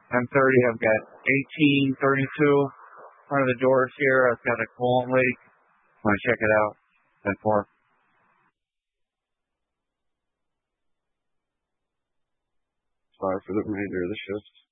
10:30, I've got 1832. One of the doors here, I've got a coolant leak. Want to check it out? 10:4. Sorry for the remainder of the shift.